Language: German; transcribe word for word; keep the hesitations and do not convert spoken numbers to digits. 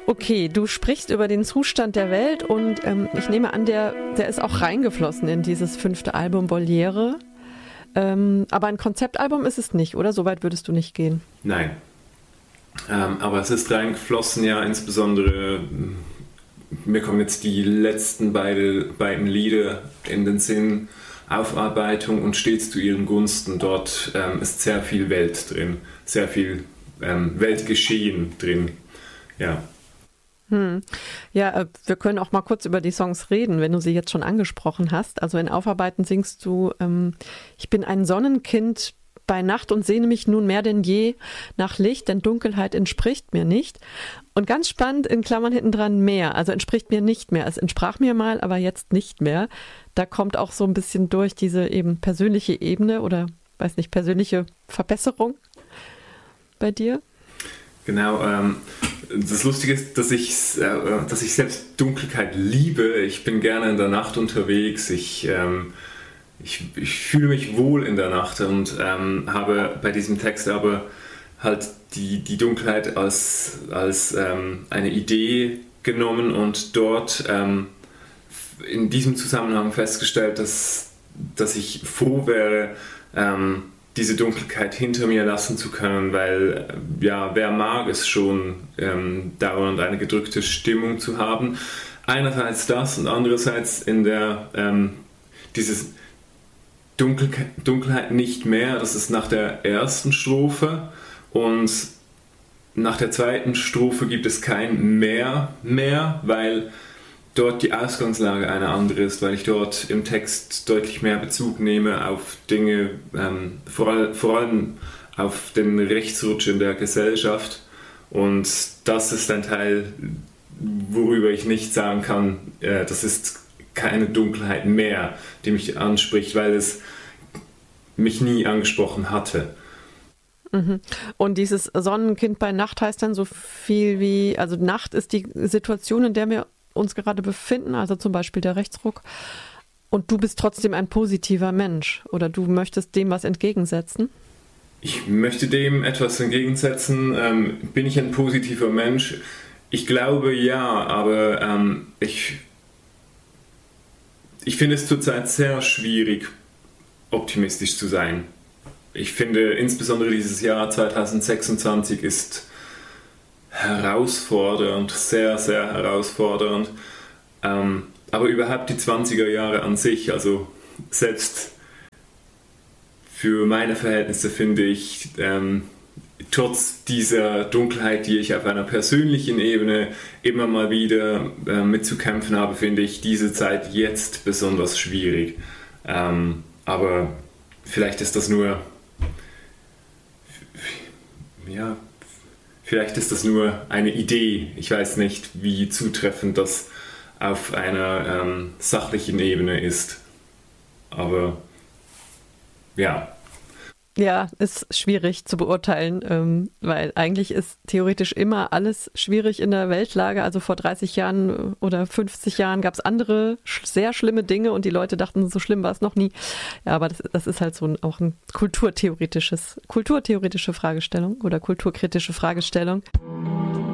Okay, du sprichst über den Zustand der Welt und ähm, ich nehme an, der, der ist auch reingeflossen in dieses fünfte Album Voliere. Ähm, aber ein Konzeptalbum ist es nicht, oder? Soweit würdest du nicht gehen? Nein. Ähm, aber es ist reingeflossen, ja, insbesondere, mir kommen jetzt die letzten beide, beiden Lieder in den Sinn, Aufarbeitung und Stets zu ihren Gunsten. Dort ähm, ist sehr viel Welt drin, sehr viel ähm, Weltgeschehen drin, ja. Hm. Ja, äh, wir können auch mal kurz über die Songs reden, wenn du sie jetzt schon angesprochen hast. Also in Aufarbeiten singst du, ähm, ich bin ein Sonnenkind bei Nacht und sehne mich nun mehr denn je nach Licht, denn Dunkelheit entspricht mir nicht. Und ganz spannend, in Klammern hinten dran mehr, also entspricht mir nicht mehr. Es entsprach mir mal, aber jetzt nicht mehr. Da kommt auch so ein bisschen durch diese eben persönliche Ebene oder, weiß nicht, persönliche Verbesserung bei dir. Genau, ähm, das Lustige ist, dass ich, äh, dass ich selbst Dunkelheit liebe. Ich bin gerne in der Nacht unterwegs. Ich, ähm, ich, ich fühle mich wohl in der Nacht und ähm, habe bei diesem Text aber halt die, die Dunkelheit als, als ähm, eine Idee genommen und dort ähm, in diesem Zusammenhang festgestellt, dass, dass ich froh wäre, ähm, diese Dunkelheit hinter mir lassen zu können, weil, ja, wer mag es schon, ähm, dauernd eine gedrückte Stimmung zu haben. Einerseits das und andererseits in der, ähm, dieses Dunkel, Dunkelheit nicht mehr, das ist nach der ersten Strophe und nach der zweiten Strophe gibt es kein mehr mehr, weil dort die Ausgangslage eine andere ist, weil ich dort im Text deutlich mehr Bezug nehme auf Dinge, ähm, vor, all, vor allem auf den Rechtsrutsch in der Gesellschaft. Und das ist ein Teil, worüber ich nicht sagen kann, äh, das ist keine Dunkelheit mehr, die mich anspricht, weil es mich nie angesprochen hatte. Mhm. Und dieses Sonnenkind bei Nacht heißt dann so viel wie, also Nacht ist die Situation, in der wir uns gerade befinden, also zum Beispiel der Rechtsruck, und du bist trotzdem ein positiver Mensch oder du möchtest dem was entgegensetzen? Ich möchte dem etwas entgegensetzen. Ähm, bin ich ein positiver Mensch? Ich glaube ja, aber ähm, ich, ich finde es zurzeit sehr schwierig, optimistisch zu sein. Ich finde insbesondere dieses Jahr zwanzig sechsundzwanzig ist herausfordernd, sehr, sehr herausfordernd. Ähm, aber überhaupt die zwanziger Jahre an sich, also selbst für meine Verhältnisse finde ich, ähm, trotz dieser Dunkelheit, die ich auf einer persönlichen Ebene immer mal wieder äh, mitzukämpfen habe, finde ich diese Zeit jetzt besonders schwierig. Ähm, aber vielleicht ist das nur, ja, Vielleicht ist das nur eine Idee. Ich weiß nicht, wie zutreffend das auf einer ähm, sachlichen Ebene ist. Aber ja. Ja, ist schwierig zu beurteilen, ähm, weil eigentlich ist theoretisch immer alles schwierig in der Weltlage. Also vor dreißig Jahren oder fünfzig Jahren gab es andere sch- sehr schlimme Dinge und die Leute dachten, so schlimm war es noch nie. Ja, aber das, das ist halt so ein, auch ein kulturtheoretisches, kulturtheoretische Fragestellung oder kulturkritische Fragestellung.